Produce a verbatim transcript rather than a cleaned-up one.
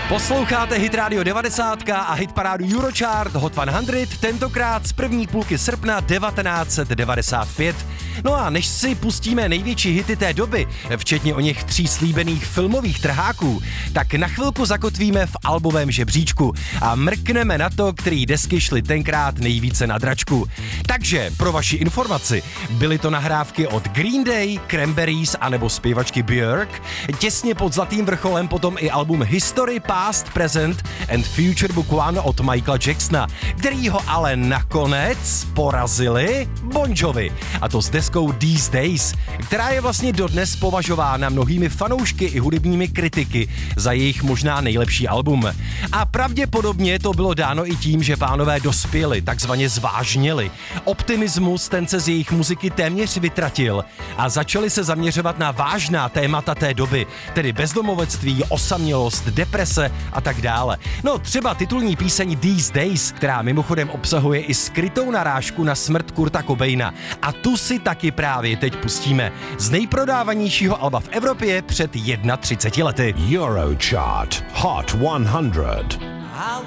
Posloucháte Hit Radio devadesát a hitparádu Eurochart Hot sto, tentokrát z první půlky srpna devatenáct set devadesát pět. No a než si pustíme největší hity té doby, včetně o něch tří slíbených filmových trháků, tak na chvilku zakotvíme v albovém žebříčku a mrkneme na to, který desky šly tenkrát nejvíce na dračku. Takže pro vaši informaci, byly to nahrávky od Green Day, Cranberries anebo zpěvačky Björk, těsně pod zlatým vrcholem potom i album History, Past, Present and Future Book One od Michaela Jacksona, který ho ale nakonec porazili Bon Jovi, a to s deskou These Days, která je vlastně dodnes považována mnohými fanoušky i hudebními kritiky za jejich možná nejlepší album. A pravděpodobně to bylo dáno i tím, že pánové dospěli, takzvaně zvážněli. Optimismus ten se z jejich muziky téměř vytratil a začali se zaměřovat na vážná témata té doby, tedy bezdomovectví, osamělost, deprese a tak dále. No třeba titulní píseň These Days, která mimochodem obsahuje i skrytou narážku na smrt Kurta Cobaina. A tu si taky právě teď pustíme z nejprodávanějšího alba v Evropě před třiceti jednou lety. Eurochart Hot sto. I'll